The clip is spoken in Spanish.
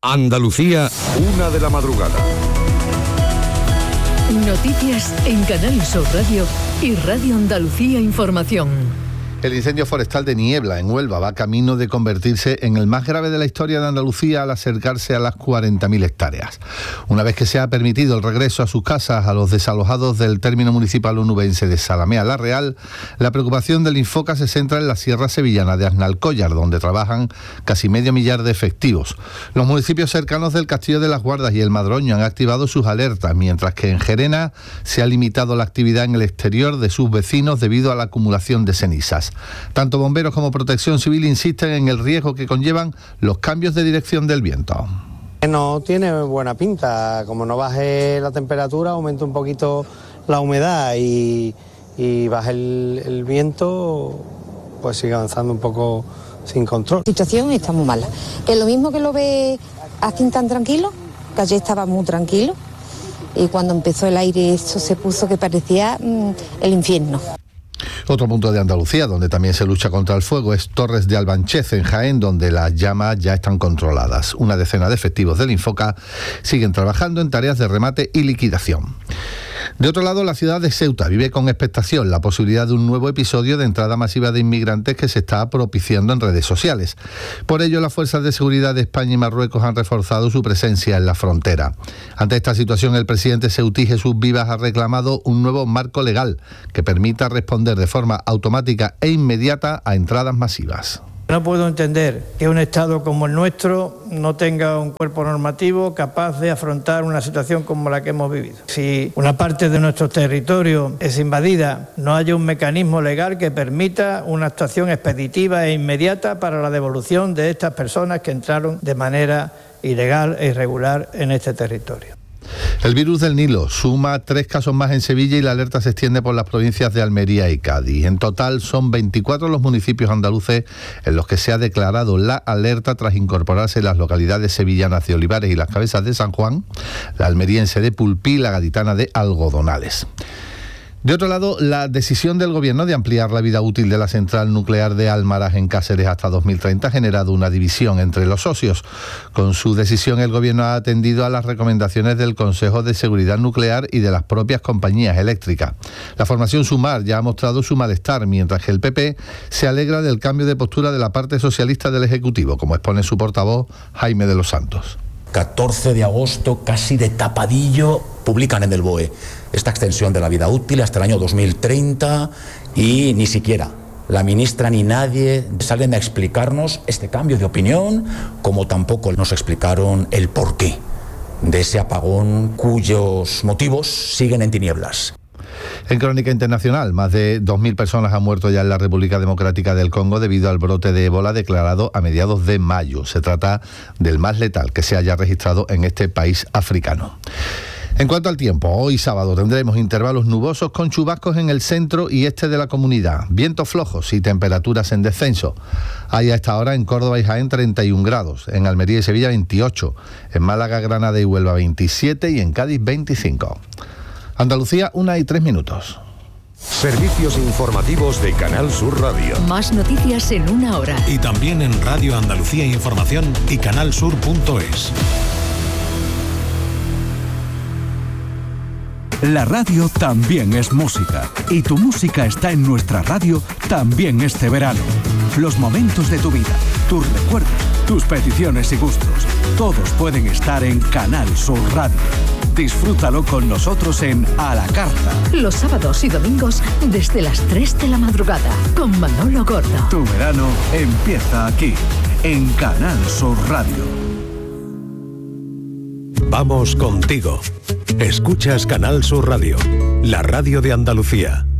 Andalucía, 1:00 a.m. Noticias en Canal Sur Radio y Radio Andalucía Información. El incendio forestal de Niebla, en Huelva, va camino de convertirse en el más grave de la historia de Andalucía al acercarse a las 40.000 hectáreas. Una vez que se ha permitido el regreso a sus casas a los desalojados del término municipal onubense de Zalamea la Real, la preocupación del Infoca se centra en la sierra sevillana de Aznalcóllar, donde trabajan casi 500.000 de efectivos. Los municipios cercanos del Castillo de las Guardas y el Madroño han activado sus alertas, mientras que en Gerena se ha limitado la actividad en el exterior de sus vecinos debido a la acumulación de cenizas. Tanto bomberos como Protección Civil insisten en el riesgo que conllevan los cambios de dirección del viento. No tiene buena pinta, como no baje la temperatura, aumenta un poquito la humedad y baje el viento, pues sigue avanzando un poco sin control. La situación está muy mala. Es lo mismo que lo ve así tan tranquilo, que ayer estaba muy tranquilo, y cuando empezó el aire esto se puso que parecía el infierno. Otro punto de Andalucía donde también se lucha contra el fuego es Torres de Albanchez, en Jaén, donde las llamas ya están controladas. Una decena de efectivos del Infoca siguen trabajando en tareas de remate y liquidación. De otro lado, la ciudad de Ceuta vive con expectación la posibilidad de un nuevo episodio de entrada masiva de inmigrantes que se está propiciando en redes sociales. Por ello, las fuerzas de seguridad de España y Marruecos han reforzado su presencia en la frontera. Ante esta situación, el presidente ceutí Jesús Vivas ha reclamado un nuevo marco legal que permita responder de forma automática e inmediata a entradas masivas. No puedo entender que un Estado como el nuestro no tenga un cuerpo normativo capaz de afrontar una situación como la que hemos vivido. Si una parte de nuestro territorio es invadida, no haya un mecanismo legal que permita una actuación expeditiva e inmediata para la devolución de estas personas que entraron de manera ilegal e irregular en este territorio. El virus del Nilo suma 3 casos más en Sevilla y la alerta se extiende por las provincias de Almería y Cádiz. En total son 24 los municipios andaluces en los que se ha declarado la alerta tras incorporarse las localidades sevillanas de Olivares y Las Cabezas de San Juan, la almeriense de Pulpí y la gaditana de Algodonales. De otro lado, la decisión del Gobierno de ampliar la vida útil de la central nuclear de Almaraz en Cáceres hasta 2030 ha generado una división entre los socios. Con su decisión, el Gobierno ha atendido a las recomendaciones del Consejo de Seguridad Nuclear y de las propias compañías eléctricas. La formación Sumar ya ha mostrado su malestar, mientras que el PP se alegra del cambio de postura de la parte socialista del Ejecutivo, como expone su portavoz, Jaime de los Santos. 14 de agosto, casi de tapadillo, publican en el BOE esta extensión de la vida útil hasta el año 2030 y ni siquiera la ministra ni nadie salen a explicarnos este cambio de opinión, como tampoco nos explicaron el porqué de ese apagón cuyos motivos siguen en tinieblas. En crónica internacional, más de 2.000 personas han muerto ya en la República Democrática del Congo debido al brote de ébola declarado a mediados de mayo. Se trata del más letal que se haya registrado en este país africano. En cuanto al tiempo, hoy sábado tendremos intervalos nubosos con chubascos en el centro y este de la comunidad, vientos flojos y temperaturas en descenso. Hay a esta hora en Córdoba y Jaén 31 grados, en Almería y Sevilla 28, en Málaga, Granada y Huelva 27 y en Cádiz 25. Andalucía, 1:03. Servicios informativos de Canal Sur Radio. Más noticias en 1 hora. Y también en Radio Andalucía Información y canalsur.es. La radio también es música y tu música está en nuestra radio también este verano. Los momentos de tu vida, tus recuerdos, tus peticiones y gustos, todos pueden estar en Canal Sur Radio. Disfrútalo con nosotros en A la Carta. Los sábados y domingos desde las 3 de la madrugada con Manolo Gordo. Tu verano empieza aquí, en Canal Sur Radio. Vamos contigo. Escuchas Canal Sur Radio, la radio de Andalucía.